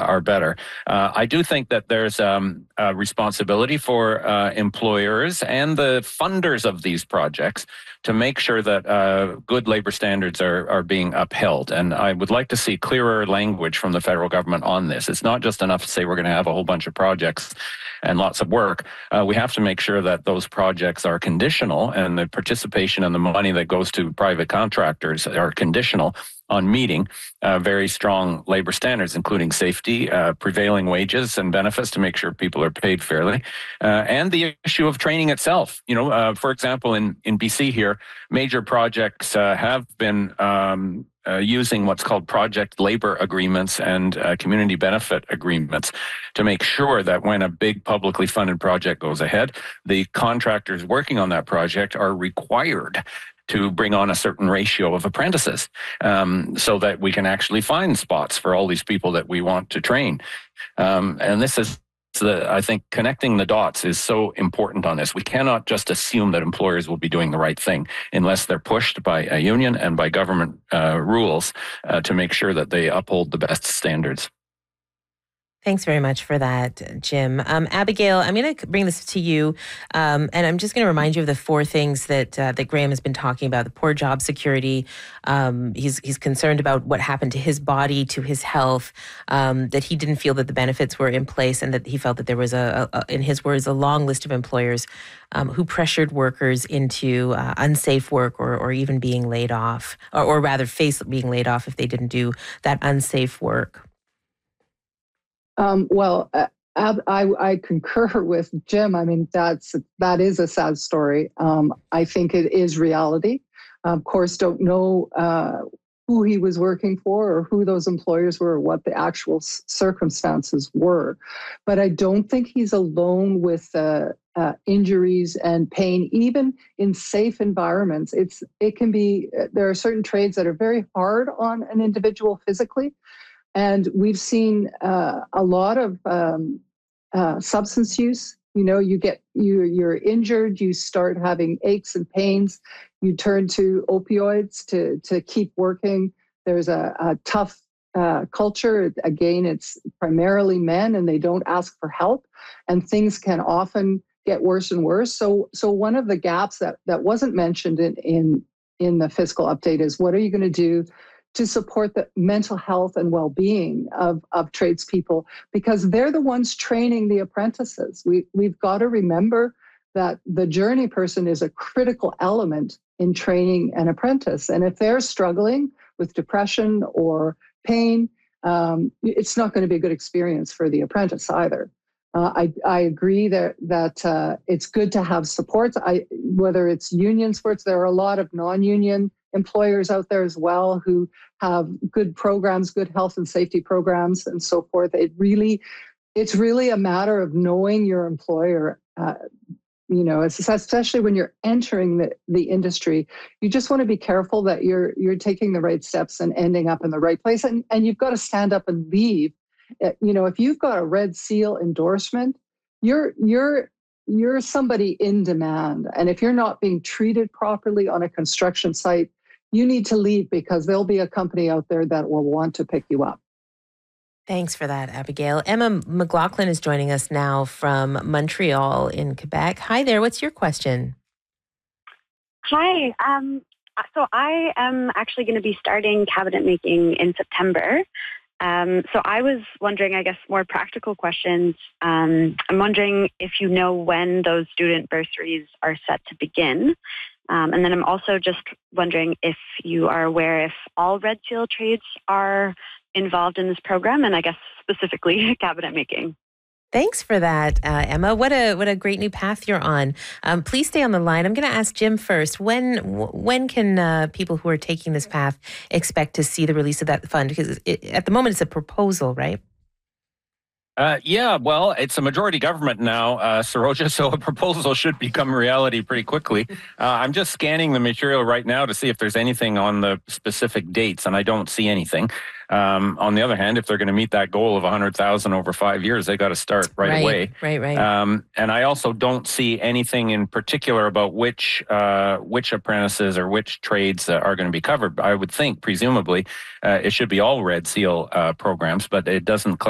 are better. I do think that there's a responsibility for employers and the funders of these projects to make sure that good labor standards are being upheld. And I would like to see clearer language from the federal government on this. It's not just enough to say we're going to have a whole bunch of projects and lots of work. We have to make sure that those projects are conditional, and the participation and the money that goes to private contractors are conditional on meeting very strong labor standards, including safety, prevailing wages and benefits to make sure people are paid fairly, and the issue of training itself. For example, in BC here, major projects have been using what's called project labor agreements and community benefit agreements to make sure that when a big publicly funded project goes ahead, the contractors working on that project are required to bring on a certain ratio of apprentices so that we can actually find spots for all these people that we want to train. And this is I think connecting the dots is so important on this. We cannot just assume that employers will be doing the right thing unless they're pushed by a union and by government rules to make sure that they uphold the best standards. Thanks very much for that, Jim. Abigail, I'm going to bring this to you, and I'm just going to remind you of the four things that Graham has been talking about: the poor job security. He's concerned about what happened to his body, to his health, that he didn't feel that the benefits were in place, and that he felt that there was, in his words, a long list of employers who pressured workers into unsafe work or even being laid off, or rather face being laid off if they didn't do that unsafe work. I concur with Jim. I mean, that is a sad story. I think it is reality. Of course, don't know who he was working for or who those employers were or what the actual circumstances were. But I don't think he's alone with injuries and pain, even in safe environments. It can be, there are certain trades that are very hard on an individual physically. And we've seen a lot of substance use. You're injured, you start having aches and pains, you turn to opioids to keep working. There's a tough culture. Again, it's primarily men, and they don't ask for help, and things can often get worse and worse. So one of the gaps that wasn't mentioned in the fiscal update is, what are you going to do to support the mental health and well-being of tradespeople, because they're the ones training the apprentices. We've got to remember that the journey person is a critical element in training an apprentice. And if they're struggling with depression or pain, it's not going to be a good experience for the apprentice either. I agree that it's good to have supports. Whether it's union supports, there are a lot of non-union employers out there as well who have good programs, good health and safety programs, and so forth. It's really a matter of knowing your employer. Especially when you're entering the industry, you just want to be careful that you're taking the right steps and ending up in the right place. And you've got to stand up and leave. If you've got a Red Seal endorsement, you're somebody in demand. And if you're not being treated properly on a construction site, you need to leave, because there'll be a company out there that will want to pick you up. Thanks for that, Abigail. Emma McLaughlin is joining us now from Montreal in Quebec. Hi there. What's your question? Hi. So I am actually going to be starting cabinet making in September. So I was wondering, I guess, more practical questions. I'm wondering if you know when those student bursaries are set to begin. And then I'm also just wondering if you are aware if all Red Seal trades are involved in this program, and I guess specifically cabinet making. Thanks for that, Emma. What a great new path you're on. Please stay on the line. I'm going to ask Jim first. When can people who are taking this path expect to see the release of that fund? Because at the moment it's a proposal, right? Well, it's a majority government now, Saroja, so a proposal should become reality pretty quickly. I'm just scanning the material right now to see if there's anything on the specific dates, and I don't see anything. On the other hand, if they're going to meet that goal of 100,000 over 5 years, they got to start right away. Right. And I also don't see anything in particular about which apprentices or which trades are going to be covered. I would think, presumably, it should be all Red Seal programs, but it doesn't